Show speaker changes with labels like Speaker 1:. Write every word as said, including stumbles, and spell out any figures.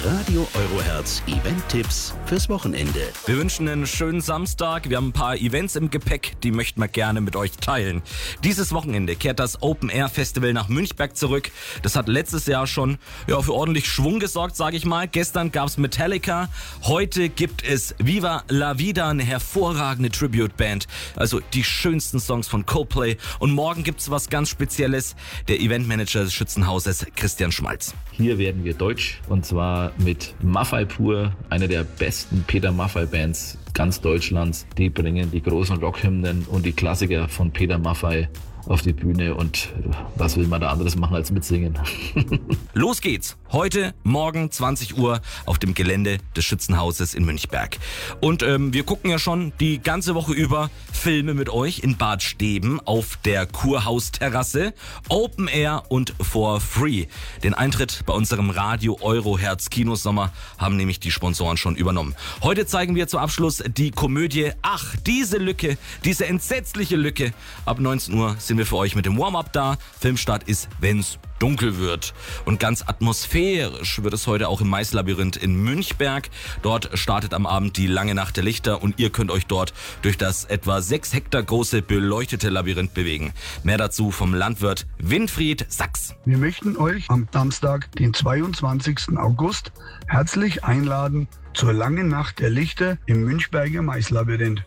Speaker 1: Radio Eurohertz Event-Tipps fürs Wochenende.
Speaker 2: Wir wünschen einen schönen Samstag. Wir haben ein paar Events im Gepäck, die möchten wir gerne mit euch teilen. Dieses Wochenende kehrt das Open Air Festival nach Münchberg zurück. Das hat letztes Jahr schon ja, für ordentlich Schwung gesorgt, sage ich mal. Gestern gab's Metallica. Heute gibt es Viva la Vida, eine hervorragende Tribute-Band. Also die schönsten Songs von Coldplay. Und morgen gibt's was ganz Spezielles. Der Eventmanager des Schützenhauses, Christian Schmalz.
Speaker 3: Hier werden wir deutsch, und zwar mit Maffay Pur, einer der besten Peter Maffay Bands ganz Deutschlands. Die bringen die großen Rockhymnen und die Klassiker von Peter Maffay auf die Bühne, und was will man da anderes machen als mitsingen?
Speaker 2: Los geht's! Heute, morgen, zwanzig Uhr auf dem Gelände des Schützenhauses in Münchberg. Und ähm, wir gucken ja schon die ganze Woche über Filme mit euch in Bad Steben auf der Kurhausterrasse. Open Air und for free. Den Eintritt bei unserem Radio Eurohertz Kinosommer haben nämlich die Sponsoren schon übernommen. Heute zeigen wir zum Abschluss die Komödie Ach, diese Lücke, diese entsetzliche Lücke. Ab neunzehn Uhr sind wir für euch mit dem Warm-Up da. Filmstart ist, wenn's dunkel wird. Und ganz atmosphärisch wird es heute auch im Maislabyrinth in Münchberg. Dort startet am Abend die lange Nacht der Lichter und ihr könnt euch dort durch das etwa sechs Hektar große beleuchtete Labyrinth bewegen. Mehr dazu vom Landwirt Winfried Sachs.
Speaker 4: Wir möchten euch am Samstag, den zweiundzwanzigsten August, herzlich einladen zur langen Nacht der Lichter im Münchberger Maislabyrinth.